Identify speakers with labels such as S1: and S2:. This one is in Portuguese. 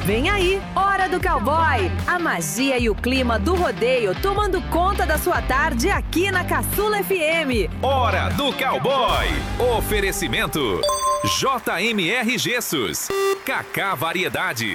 S1: Vem aí, Hora do Cowboy. A magia e o clima do rodeio tomando conta da sua tarde aqui na Caçula FM.
S2: Hora do Cowboy. Oferecimento JMR Gessos, Cacá Variedades.